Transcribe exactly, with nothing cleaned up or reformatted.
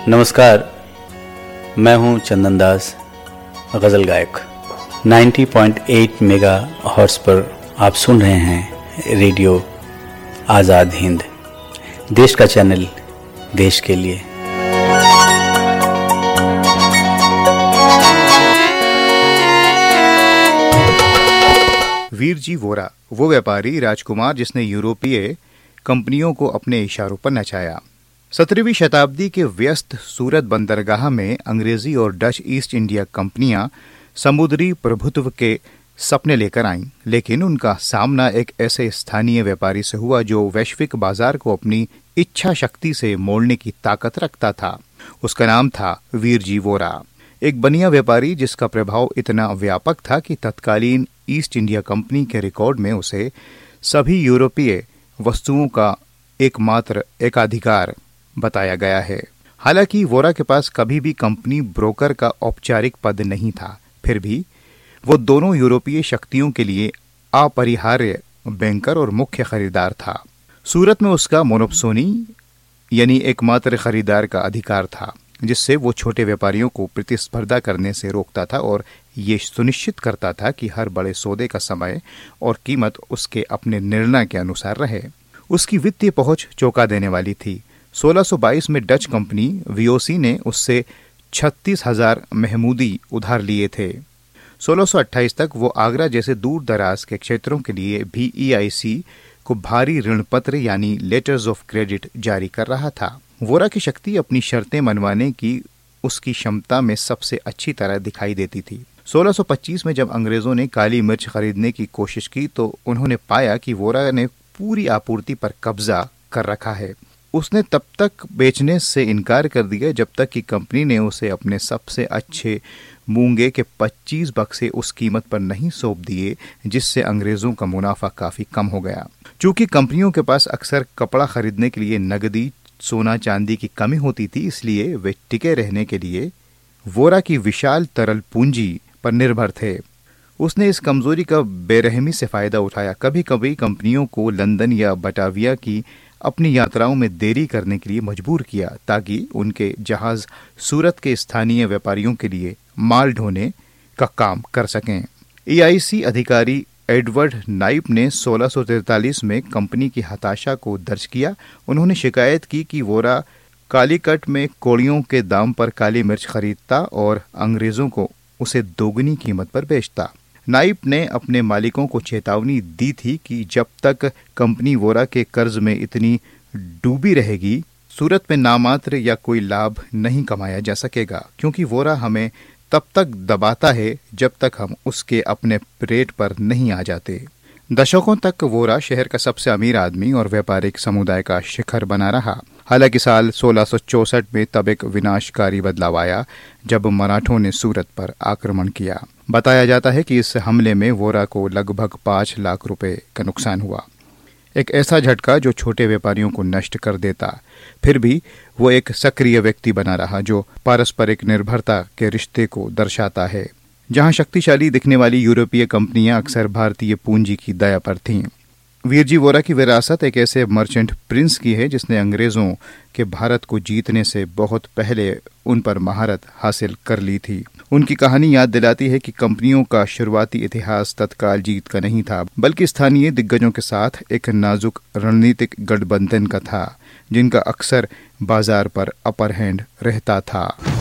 नमस्कार, मैं हूं चंदन दास, गज़ल गायक। नब्बे पॉइंट आठ मेगा हर्ट्ज़ पर आप सुन रहे हैं रेडियो आज़ाद हिंद, देश का चैनल देश के लिए। वीरजी वोरा वो व्यापारी राजकुमार जिसने यूरोपीय कंपनियों को अपने इशारों पर नचाया। सत्रहवीं शताब्दी के व्यस्त सूरत बंदरगाह में अंग्रेजी और डच ईस्ट इंडिया कंपनियां समुद्री प्रभुत्व के सपने लेकर आईं, लेकिन उनका सामना एक ऐसे स्थानीय व्यापारी से हुआ जो वैश्विक बाजार को अपनी इच्छा शक्ति से मोड़ने की ताकत रखता था। उसका नाम था वीरजी वोरा, एक बनिया व्यापारी जिसका प्रभाव इतना व्यापक था कि तत्कालीन ईस्ट इंडिया कंपनी के रिकॉर्ड में उसे सभी यूरोपीय वस्तुओं का एकमात्र एकाधिकार बताया गया है। हालांकि वोरा के पास कभी भी कंपनी ब्रोकर का औपचारिक पद नहीं था, फिर भी वो दोनों यूरोपीय शक्तियों के लिए अपरिहार्य बैंकर और मुख्य खरीदार था। सूरत में उसका मोनोप्सोनी यानी एकमात्र खरीदार का अधिकार था, जिससे वो छोटे व्यापारियों को प्रतिस्पर्धा करने से रोकता था और ये सुनिश्चित करता था कि हर बड़े सौदे का समय और कीमत उसके अपने निर्णय के अनुसार रहे। उसकी वित्तीय पहुंच चौंका देने वाली थी। सोलह सौ बाईस में डच कंपनी वीओसी ने उससे छत्तीस हजार महमूदी उधार लिए थे। सोलह सौ अट्ठाईस तक वो आगरा जैसे दूर दराज के क्षेत्रों के लिए भी ईआईसी को भारी ऋण पत्र यानी लेटर्स ऑफ क्रेडिट जारी कर रहा था। वोरा की शक्ति अपनी शर्तें मनवाने की उसकी क्षमता में सबसे अच्छी तरह दिखाई देती थी। सोलह सौ पच्चीस में जब अंग्रेजों ने काली मिर्च खरीदने की कोशिश की तो उन्होंने पाया कि वोरा ने पूरी आपूर्ति पर कब्जा कर रखा है। उसने तब तक बेचने से इनकार कर दिया जब तक कि कंपनी ने उसे अपने सबसे अच्छे मूंगे के पच्चीस बक्से उस कीमत पर नहीं सौंप दिए, जिससे अंग्रेजों का मुनाफा काफी कम हो गया। चूंकि कंपनियों के पास अक्सर कपड़ा खरीदने के लिए नगदी सोना चांदी की कमी होती थी, इसलिए वे टिके रहने के लिए वोरा की विशाल तरल पूंजी पर निर्भर थे। उसने इस कमजोरी का बेरहमी से फायदा उठाया। कभी कभी कंपनियों को लंदन या बटाविया की अपनी यात्राओं में देरी करने के लिए मजबूर किया ताकि उनके जहाज सूरत के स्थानीय व्यापारियों के लिए माल ढोने का काम कर सकें। ईआईसी अधिकारी एडवर्ड नाइप ने सोलह सौ तैंतालीस में कंपनी की हताशा को दर्ज किया। उन्होंने शिकायत की कि वोरा कालीकट में कौड़ियों के दाम पर काली मिर्च खरीदता और अंग्रेजों को उसे दोगुनी कीमत पर बेचता। नाइप ने अपने मालिकों को चेतावनी दी थी कि जब तक कंपनी वोरा के कर्ज में इतनी डूबी रहेगी, सूरत में नामात्र या कोई लाभ नहीं कमाया जा सकेगा, क्योंकि वोरा हमें तब तक दबाता है जब तक हम उसके अपने रेट पर नहीं आ जाते। दशकों तक वोरा शहर का सबसे अमीर आदमी और व्यापारिक समुदाय का शिखर बना रहा। हालांकि साल सोलह सौ चौसठ में तब एक विनाशकारी बदलाव आया जब मराठों ने सूरत पर आक्रमण किया। बताया जाता है कि इस हमले में वोरा को लगभग पाँच लाख रुपए का नुकसान हुआ, एक ऐसा झटका जो छोटे व्यापारियों को नष्ट कर देता। फिर भी वो एक सक्रिय व्यक्ति बना रहा जो पारस्परिक निर्भरता के रिश्ते को दर्शाता है। जहां शक्तिशाली दिखने वाली यूरोपीय कंपनियां अक्सर भारतीय पूंजी की दया पर थीं। वीरजी वोरा की विरासत एक ऐसे मर्चेंट प्रिंस की है जिसने अंग्रेजों के भारत को जीतने से बहुत पहले उन पर महारत हासिल कर ली थी। उनकी कहानी याद दिलाती है कि कंपनियों का शुरुआती इतिहास तत्काल जीत का नहीं था, बल्कि स्थानीय दिग्गजों के साथ एक नाजुक रणनीतिक गठबंधन का था, जिनका अक्सर बाजार पर अपर हैंड रहता था।